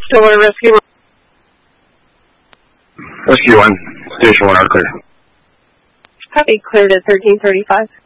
Stillwater Rescue. Rescue 1, Station 1, are clear. Copy, cleared at 1335.